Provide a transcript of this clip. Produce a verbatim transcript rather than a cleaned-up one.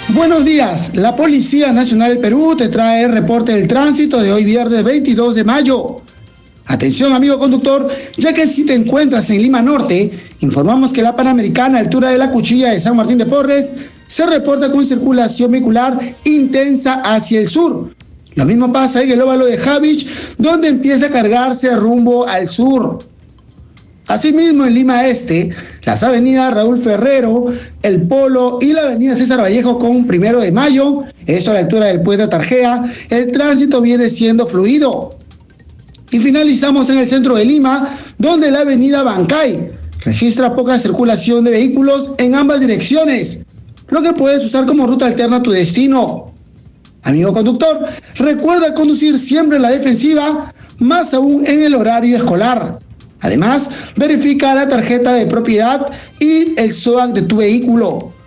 Buenos días, la Policía Nacional del Perú te trae el reporte del tránsito de hoy viernes veintidós de mayo. Atención amigo conductor, ya que si te encuentras en Lima Norte, informamos que la Panamericana, altura de la Cuchilla de San Martín de Porres, se reporta con circulación vehicular intensa hacia el sur. Lo mismo pasa en el óvalo de Javich, donde empieza a cargarse rumbo al sur. Asimismo, en Lima Este, las avenidas Raúl Ferrero, El Polo y la avenida César Vallejo con Primero de Mayo, esto a la altura del puente Tarjea, el tránsito viene siendo fluido. Y finalizamos en el centro de Lima, donde la avenida Bancay registra poca circulación de vehículos en ambas direcciones, lo que puedes usar como ruta alterna a tu destino. Amigo conductor, recuerda conducir siempre en la defensiva, más aún en el horario escolar. Además, verifica la tarjeta de propiedad y el S O A C de tu vehículo.